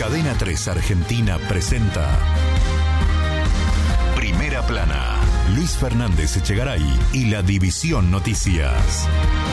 Cadena 3 Argentina presenta Primera Plana. Luis Fernández Echegaray y la División Noticias.